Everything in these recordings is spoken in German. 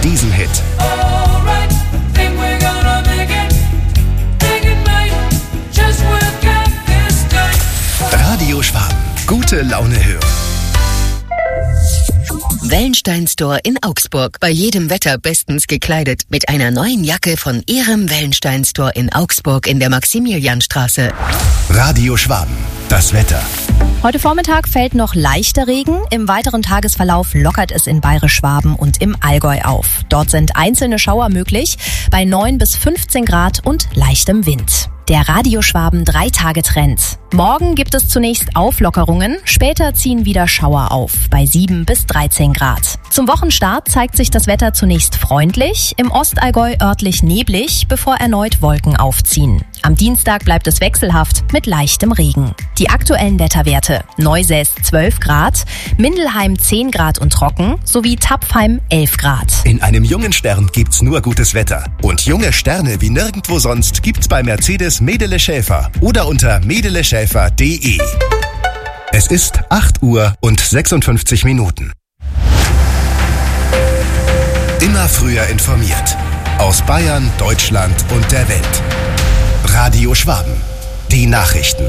diesen Hit. Radio Schwaben. Gute Laune hören. Wellenstein Store in Augsburg. Bei jedem Wetter bestens gekleidet. Mit einer neuen Jacke von Ihrem Wellenstein Store in Augsburg in der Maximilianstraße. Radio Schwaben. Das Wetter. Heute Vormittag fällt noch leichter Regen. Im weiteren Tagesverlauf lockert es in Bayerisch-Schwaben und im Allgäu auf. Dort sind einzelne Schauer möglich, bei 9 bis 15 Grad und leichtem Wind. Der Radio Schwaben 3-Tage-Trend. Morgen gibt es zunächst Auflockerungen, später ziehen wieder Schauer auf, bei 7 bis 13 Grad. Zum Wochenstart zeigt sich das Wetter zunächst freundlich, im Ostallgäu örtlich neblig, bevor erneut Wolken aufziehen. Am Dienstag bleibt es wechselhaft mit leichtem Regen. Die aktuellen Wetterwerte: Neusäß 12 Grad, Mindelheim 10 Grad und trocken, sowie Tapfheim 11 Grad. In einem jungen Stern gibt's nur gutes Wetter. Und junge Sterne wie nirgendwo sonst gibt's bei Mercedes Medele Schäfer oder unter medeleschäfer.de. Es ist 8 Uhr und 56 Minuten. Immer früher informiert. Aus Bayern, Deutschland und der Welt. Radio Schwaben. Die Nachrichten.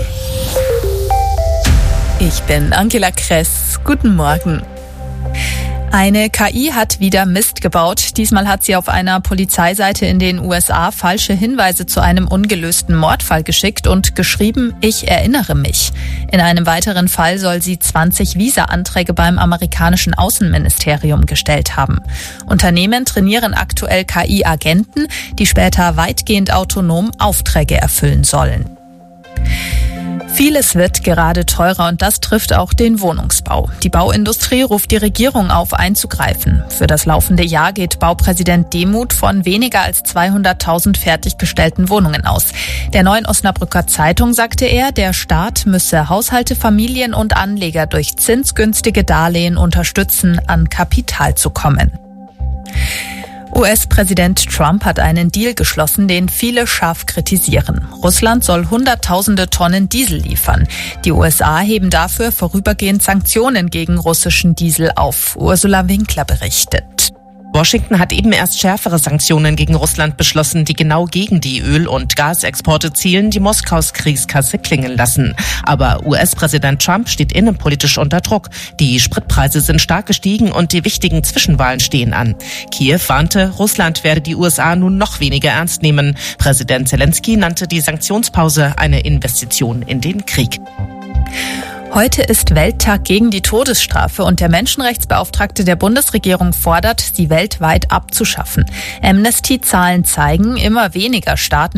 Ich bin Angela Kress. Guten Morgen. Eine KI hat wieder Mist gebaut. Diesmal hat sie auf einer Polizeiseite in den USA falsche Hinweise zu einem ungelösten Mordfall geschickt und geschrieben: Ich erinnere mich. In einem weiteren Fall soll sie 20 Visa-Anträge beim amerikanischen Außenministerium gestellt haben. Unternehmen trainieren aktuell KI-Agenten, die später weitgehend autonom Aufträge erfüllen sollen. Vieles wird gerade teurer und das trifft auch den Wohnungsbau. Die Bauindustrie ruft die Regierung auf, einzugreifen. Für das laufende Jahr geht Baupräsident Demuth von weniger als 200.000 fertiggestellten Wohnungen aus. Der Neuen Osnabrücker Zeitung sagte er, der Staat müsse Haushalte, Familien und Anleger durch zinsgünstige Darlehen unterstützen, an Kapital zu kommen. US-Präsident Trump hat einen Deal geschlossen, den viele scharf kritisieren. Russland soll Hunderttausende Tonnen Diesel liefern. Die USA heben dafür vorübergehend Sanktionen gegen russischen Diesel auf. Ursula Winkler berichtet. Washington hat eben erst schärfere Sanktionen gegen Russland beschlossen, die genau gegen die Öl- und Gasexporte zielen, die Moskaus Kriegskasse klingeln lassen. Aber US-Präsident Trump steht innenpolitisch unter Druck. Die Spritpreise sind stark gestiegen und die wichtigen Zwischenwahlen stehen an. Kiew warnte, Russland werde die USA nun noch weniger ernst nehmen. Präsident Zelensky nannte die Sanktionspause eine Investition in den Krieg. Heute ist Welttag gegen die Todesstrafe und der Menschenrechtsbeauftragte der Bundesregierung fordert, sie weltweit abzuschaffen. Amnesty-Zahlen zeigen, immer weniger Staaten